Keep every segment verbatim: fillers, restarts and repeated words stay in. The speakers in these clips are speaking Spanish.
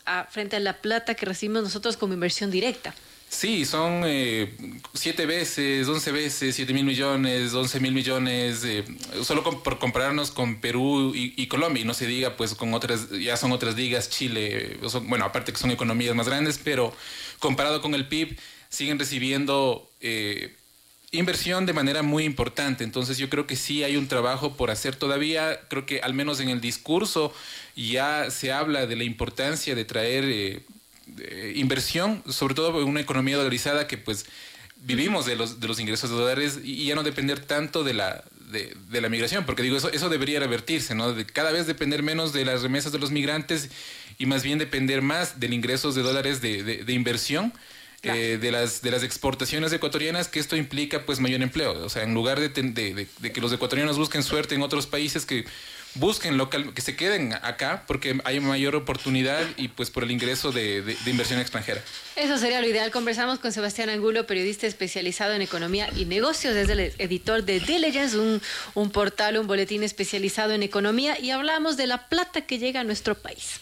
a, frente a la plata que recibimos nosotros como inversión directa. Sí, son eh, siete veces, once veces, siete mil millones, once mil millones, eh, solo con, por compararnos con Perú y, y Colombia, y no se diga pues con otras, ya son otras ligas, Chile, son, bueno, aparte que son economías más grandes, pero comparado con el P I B, siguen recibiendo eh, inversión de manera muy importante. Entonces yo creo que sí hay un trabajo por hacer todavía. Creo que al menos en el discurso ya se habla de la importancia de traer eh, de inversión, sobre todo en una economía dolarizada que pues vivimos de los, de los ingresos de dólares y ya no depender tanto de la, de, de la migración, porque digo, eso, eso debería revertirse, ¿no? De cada vez depender menos de las remesas de los migrantes y más bien depender más del ingresos de dólares de, de, de inversión. Claro. Eh, de las de las exportaciones ecuatorianas, que esto implica pues mayor empleo. O sea, en lugar de, de, de, de que los ecuatorianos busquen suerte en otros países, que busquen local, que se queden acá porque hay mayor oportunidad y pues por el ingreso de, de, de inversión extranjera. Eso sería lo ideal. Conversamos con Sebastián Angulo, periodista especializado en economía y negocios, es el editor de Diligence, un, un portal, un boletín especializado en economía, y hablamos de la plata que llega a nuestro país.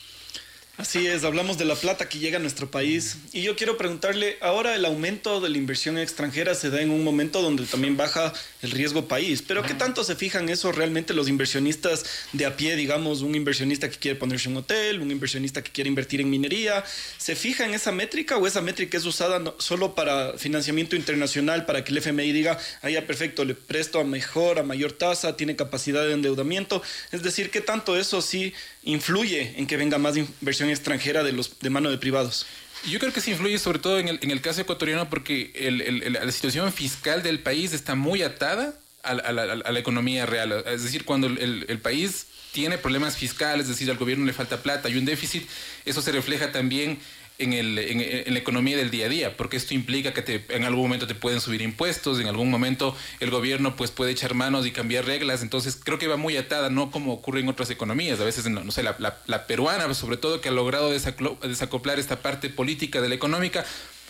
Así es, hablamos de la plata que llega a nuestro país y yo quiero preguntarle, ahora el aumento de la inversión extranjera se da en un momento donde también baja el riesgo país, pero ¿qué tanto se fijan eso realmente los inversionistas de a pie, digamos, un inversionista que quiere ponerse un hotel, un inversionista que quiere invertir en minería? ¿Se fija en esa métrica o esa métrica es usada no, solo para financiamiento internacional, para que el F M I diga, ah, ya perfecto, le presto a mejor, a mayor tasa, tiene capacidad de endeudamiento? Es decir, ¿qué tanto eso sí influye en que venga más inversión extranjera de los de mano de privados? Yo creo que sí influye sobre todo en el, en el caso ecuatoriano porque el, el, el, la situación fiscal del país está muy atada a, a, la, a la economía real. Es decir, cuando el, el país tiene problemas fiscales, es decir, al gobierno le falta plata, hay un déficit, eso se refleja también en, el, en, en la economía del día a día, porque esto implica que te, en algún momento te pueden subir impuestos, en algún momento el gobierno pues puede echar manos y cambiar reglas. Entonces creo que va muy atada, no como ocurre en otras economías, a veces no, no sé, la, la, la peruana sobre todo, que ha logrado desacoplar esta parte política de la económica.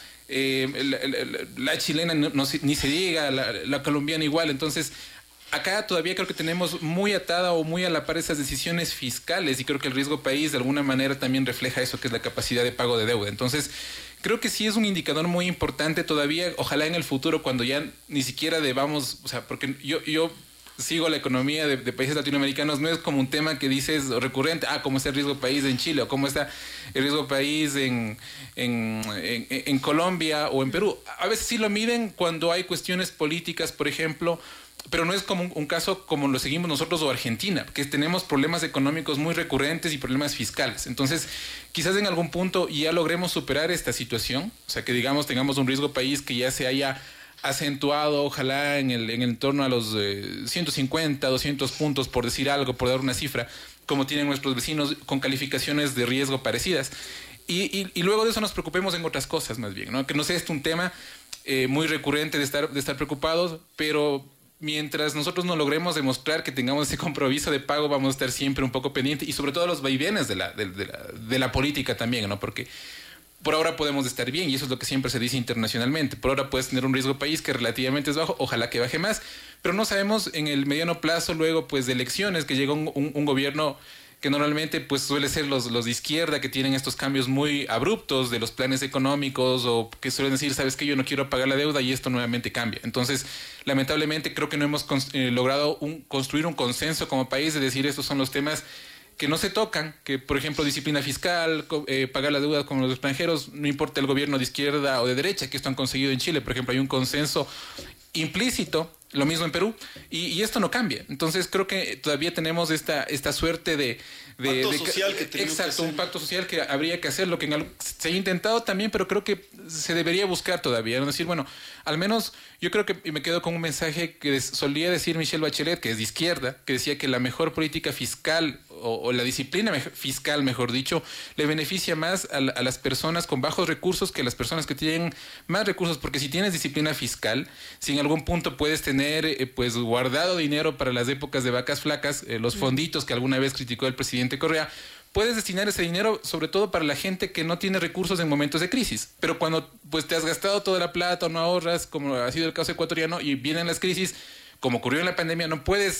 Eh, la, la, la chilena no, no, ni se diga, la, la colombiana igual. Entonces acá todavía creo que tenemos muy atada o muy a la par esas decisiones fiscales, y creo que el riesgo país de alguna manera también refleja eso, que es la capacidad de pago de deuda. Entonces creo que sí es un indicador muy importante todavía. Ojalá en el futuro, cuando ya ni siquiera debamos, o sea, porque yo, yo sigo la economía de, de países latinoamericanos, no es como un tema que dices recurrente, ah, cómo está el riesgo país en Chile o cómo está el riesgo país en, en, en, en Colombia o en Perú. A veces sí lo miden cuando hay cuestiones políticas, por ejemplo, pero no es como un, un caso como lo seguimos nosotros o Argentina, que tenemos problemas económicos muy recurrentes y problemas fiscales. Entonces, quizás en algún punto ya logremos superar esta situación, o sea, que digamos tengamos un riesgo país que ya se haya acentuado, ojalá en el, en el entorno a los eh, ciento cincuenta, doscientos puntos, por decir algo, por dar una cifra, como tienen nuestros vecinos con calificaciones de riesgo parecidas. Y, y, y luego de eso nos preocupemos en otras cosas más bien, ¿no? Que no sea esto un tema eh, muy recurrente de estar, de estar preocupados, pero mientras nosotros no logremos demostrar que tengamos ese compromiso de pago, vamos a estar siempre un poco pendientes, y sobre todo los vaivenes de la, de, de la, de la política también, ¿no? Porque por ahora podemos estar bien, y eso es lo que siempre se dice internacionalmente. Por ahora puedes tener un riesgo país que relativamente es bajo, ojalá que baje más, pero no sabemos en el mediano plazo, luego pues de elecciones, que llega un, un, un gobierno que normalmente pues suele ser los, los de izquierda, que tienen estos cambios muy abruptos de los planes económicos, o que suelen decir, sabes que yo no quiero pagar la deuda, y esto nuevamente cambia. Entonces, lamentablemente creo que no hemos eh, logrado un, construir un consenso como país de decir estos son los temas que no se tocan, que por ejemplo disciplina fiscal, eh, pagar la deuda con los extranjeros, no importa el gobierno de izquierda o de derecha, que esto han conseguido en Chile, por ejemplo, hay un consenso implícito, lo mismo en Perú, y, y esto no cambia. Entonces creo que todavía tenemos esta, esta suerte de... de pacto de, social que tenemos exacto, que hacer. Un pacto social que habría que hacer, lo que en, se ha intentado también, pero creo que se debería buscar todavía, es decir, bueno, al menos yo creo que, y me quedo con un mensaje que solía decir Michelle Bachelet, que es de izquierda, que decía que la mejor política fiscal o, o la disciplina fiscal, mejor dicho, le beneficia más a, a las personas con bajos recursos que a las personas que tienen más recursos, porque si tienes disciplina fiscal, si en algún punto puedes tener eh, pues guardado dinero para las épocas de vacas flacas, eh, los fonditos que alguna vez criticó el presidente Correa, puedes destinar ese dinero sobre todo para la gente que no tiene recursos en momentos de crisis. Pero cuando pues te has gastado toda la plata o no ahorras, como ha sido el caso ecuatoriano, y vienen las crisis, como ocurrió en la pandemia, no puedes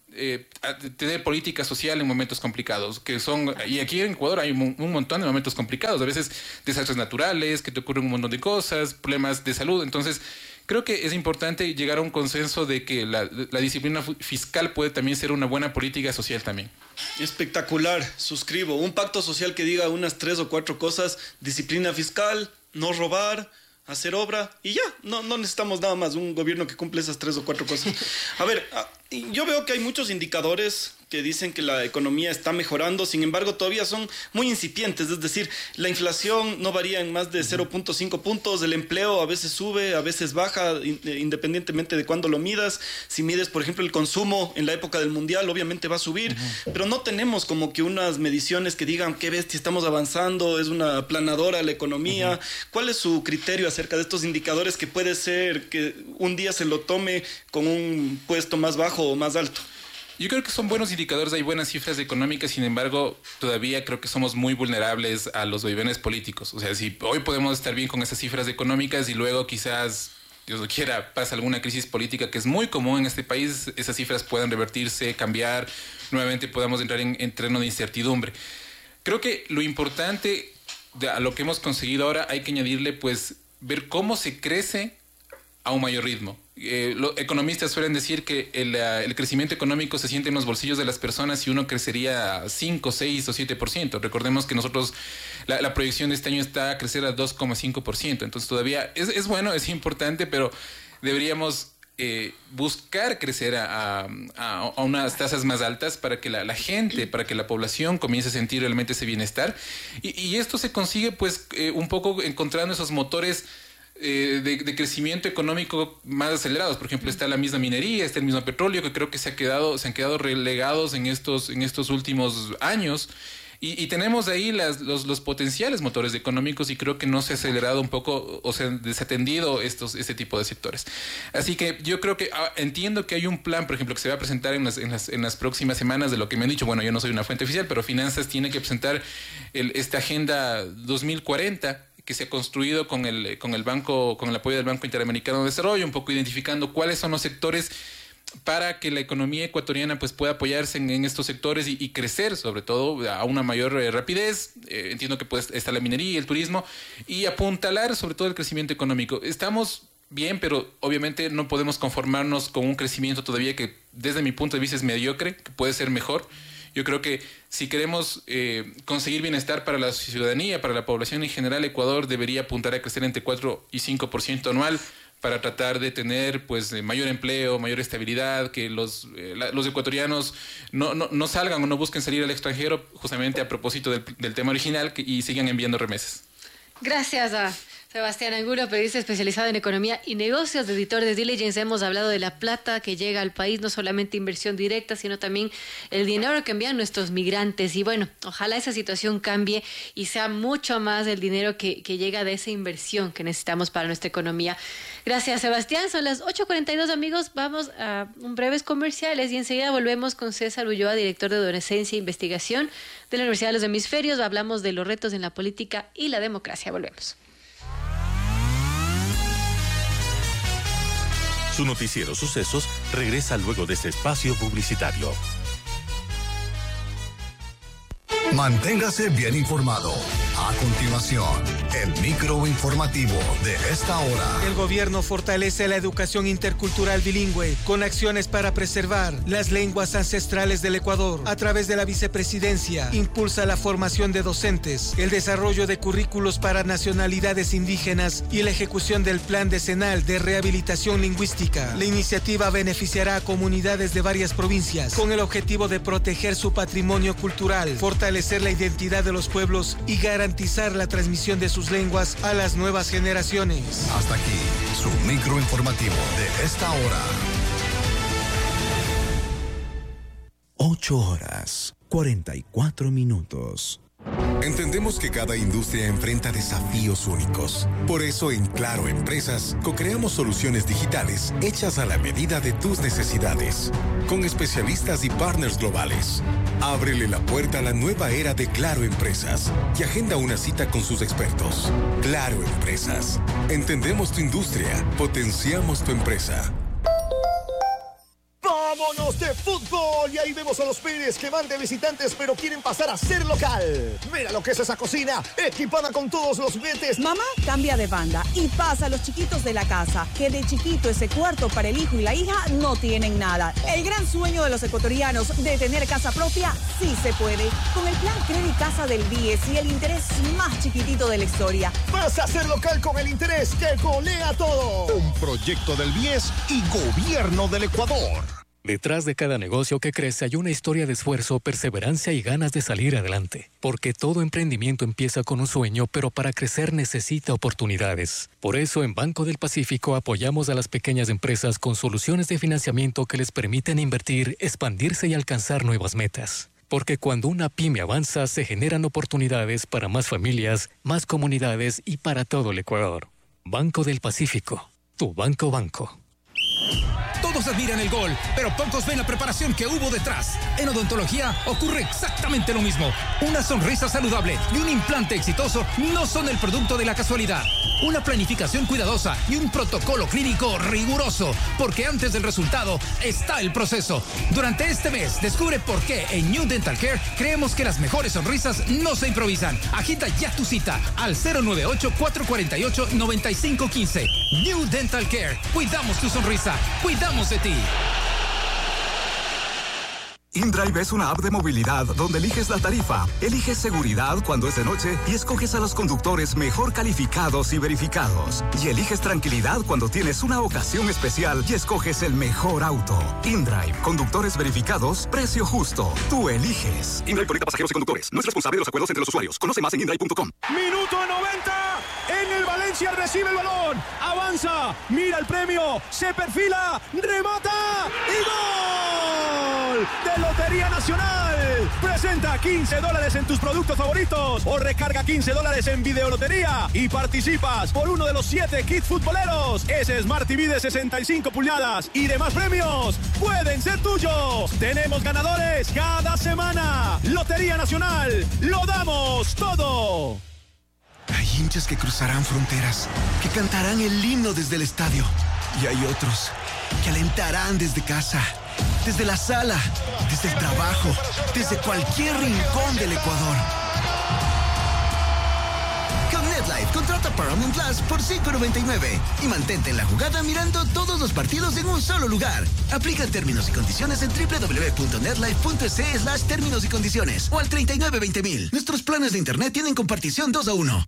eh, tener política social en momentos complicados, que son, y aquí en Ecuador hay un, un montón de momentos complicados, a veces desastres naturales, que te ocurren un montón de cosas, problemas de salud. Entonces, creo que es importante llegar a un consenso de que la, la disciplina fiscal puede también ser una buena política social también. Espectacular, suscribo. Un pacto social que diga unas tres o cuatro cosas: disciplina fiscal, no robar, hacer obra, y ya, no, no necesitamos nada más, un gobierno que cumple esas tres o cuatro cosas. A ver, yo veo que hay muchos indicadores que dicen que la economía está mejorando, sin embargo todavía son muy incipientes, es decir, la inflación no varía en más de cero punto cinco puntos, el empleo a veces sube, a veces baja, independientemente de cuándo lo midas. Si mides, por ejemplo, el consumo en la época del mundial, obviamente va a subir, uh-huh. pero no tenemos como que unas mediciones que digan qué bestia, estamos avanzando, es una aplanadora la economía. Uh-huh. ¿Cuál es su criterio acerca de estos indicadores que puede ser que un día se lo tome con un puesto más bajo o más alto? Yo creo que son buenos indicadores, hay buenas cifras económicas, sin embargo, todavía creo que somos muy vulnerables a los vaivenes políticos. O sea, si hoy podemos estar bien con esas cifras económicas y luego quizás, Dios lo quiera, pasa alguna crisis política que es muy común en este país, esas cifras puedan revertirse, cambiar, nuevamente podamos entrar en, en terreno de incertidumbre. Creo que lo importante de, a lo que hemos conseguido ahora hay que añadirle, pues, ver cómo se crece a un mayor ritmo. Eh, los economistas suelen decir que el, uh, el crecimiento económico se siente en los bolsillos de las personas y uno crecería cinco, seis o siete por ciento. Recordemos que nosotros, la, la proyección de este año está a crecer a dos coma cinco por ciento. Entonces todavía es, es bueno, es importante, pero deberíamos eh, buscar crecer a, a, a unas tasas más altas para que la, la gente, para que la población comience a sentir realmente ese bienestar. Y, y esto se consigue pues eh, un poco encontrando esos motores Eh, de, de crecimiento económico más acelerados. Por ejemplo, está la misma minería, está el mismo petróleo, que creo que se ha quedado, se han quedado relegados en estos, en estos últimos años. Y, y tenemos ahí las, los, los potenciales motores económicos, y creo que no se ha acelerado un poco o se han desatendido estos, este tipo de sectores. Así que yo creo que ah, entiendo que hay un plan, por ejemplo, que se va a presentar en las, en las, en las próximas semanas, de lo que me han dicho. Bueno, yo no soy una fuente oficial, pero Finanzas tiene que presentar el, esta Agenda dos mil cuarenta, que se ha construido con el, con el banco, con el apoyo del Banco Interamericano de Desarrollo, un poco identificando cuáles son los sectores para que la economía ecuatoriana pues pueda apoyarse en, en estos sectores y, y crecer, sobre todo a una mayor eh, rapidez. Eh, entiendo que pues está la minería, el turismo, y apuntalar sobre todo el crecimiento económico. Estamos bien, pero obviamente no podemos conformarnos con un crecimiento todavía que desde mi punto de vista es mediocre, que puede ser mejor. Yo creo que si queremos eh, conseguir bienestar para la ciudadanía, para la población en general, Ecuador debería apuntar a crecer entre cuatro y cinco por ciento anual para tratar de tener pues mayor empleo, mayor estabilidad, que los, eh, la, los ecuatorianos no, no, no salgan o no busquen salir al extranjero, justamente a propósito del, del tema original, que, y sigan enviando remesas. Gracias a Sebastián Angulo, periodista especializado en economía y negocios, de editor de Diligence. Hemos hablado de la plata que llega al país, no solamente inversión directa, sino también el dinero que envían nuestros migrantes. Y bueno, ojalá esa situación cambie y sea mucho más el dinero que, que llega de esa inversión que necesitamos para nuestra economía. Gracias, Sebastián. Son las ocho cuarenta y dos, amigos. Vamos a un breves comerciales y enseguida volvemos con César Ulloa, director de Adolescencia e Investigación de la Universidad de los Hemisferios. Hablamos de los retos en la política y la democracia. Volvemos. Su noticiero Sucesos regresa luego de este espacio publicitario. Manténgase bien informado. A continuación, el microinformativo de esta hora. El gobierno fortalece la educación intercultural bilingüe con acciones para preservar las lenguas ancestrales del Ecuador. A través de la vicepresidencia, impulsa la formación de docentes, el desarrollo de currículos para nacionalidades indígenas y la ejecución del plan decenal de rehabilitación lingüística. La iniciativa beneficiará a comunidades de varias provincias con el objetivo de proteger su patrimonio cultural, fortalecer la identidad de los pueblos y garantizar la transmisión de sus lenguas a las nuevas generaciones. Hasta aquí, su microinformativo de esta hora. Ocho horas, cuarenta y cuatro minutos. Entendemos que cada industria enfrenta desafíos únicos. Por eso en Claro Empresas co-creamos soluciones digitales hechas a la medida de tus necesidades, con especialistas y partners globales. Ábrele la puerta a la nueva era de Claro Empresas y agenda una cita con sus expertos. Claro Empresas. Entendemos tu industria, potenciamos tu empresa. ¡Vamos! bonos de fútbol. Y ahí vemos a los Pérez que van de visitantes, pero quieren pasar a ser local. Mira lo que es esa cocina, equipada con todos los juguetes. Mamá cambia de banda y pasa a los chiquitos de la casa, que de chiquito ese cuarto para el hijo y la hija no tienen nada. El gran sueño de los ecuatorianos de tener casa propia sí se puede. Con el plan Credit Casa del B I E S y el interés más chiquitito de la historia. Vas a ser local con el interés que golea todo. Un proyecto del B I E S y Gobierno del Ecuador. Detrás de cada negocio que crece hay una historia de esfuerzo, perseverancia y ganas de salir adelante. Porque todo emprendimiento empieza con un sueño, pero para crecer necesita oportunidades. Por eso en Banco del Pacífico apoyamos a las pequeñas empresas con soluciones de financiamiento que les permiten invertir, expandirse y alcanzar nuevas metas. Porque cuando una pyme avanza, se generan oportunidades para más familias, más comunidades y para todo el Ecuador. Banco del Pacífico, tu banco banco. Todos admiran el gol, pero pocos ven la preparación que hubo detrás. En odontología ocurre exactamente lo mismo. Una sonrisa saludable y un implante exitoso no son el producto de la casualidad. Una planificación cuidadosa y un protocolo clínico riguroso, porque antes del resultado está el proceso. Durante este mes, descubre por qué en New Dental Care creemos que las mejores sonrisas no se improvisan. Agita ya tu cita al cero nueve ocho, cuatro cuatro ocho, nueve cinco uno cinco. New Dental Care. Cuidamos tu sonrisa. Cuidamos de ti. InDrive es una app de movilidad donde eliges la tarifa, eliges seguridad cuando es de noche y escoges a los conductores mejor calificados y verificados. Y eliges tranquilidad cuando tienes una ocasión especial y escoges el mejor auto. InDrive, conductores verificados, precio justo. Tú eliges. InDrive conecta pasajeros y conductores. No es responsable de los acuerdos entre los usuarios. Conoce más en indrive punto com. Minuto noventa. En el Valencia recibe el balón. Avanza. Mira el premio. Se perfila. Remata. Y gol. De Lotería Nacional. Presenta quince dólares en tus productos favoritos o recarga quince dólares en Videolotería y participas por uno de los siete kits futboleros. Ese Smart T V de sesenta y cinco pulgadas y demás premios pueden ser tuyos. Tenemos ganadores cada semana. Lotería Nacional. Lo damos todo. Hay hinchas que cruzarán fronteras, que cantarán el himno desde el estadio. Y hay otros que alentarán desde casa, desde la sala, desde el trabajo, desde cualquier rincón del Ecuador. Con NetLife, contrata Paramount Plus por cinco noventa y nueve y mantente en la jugada mirando todos los partidos en un solo lugar. Aplica términos y condiciones en doble u doble u doble u punto netlife punto es slash términos y condiciones o al treinta y nueve veinte mil. Nuestros planes de internet tienen compartición dos a uno.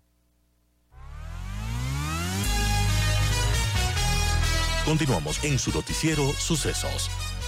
Continuamos en su noticiero Sucesos.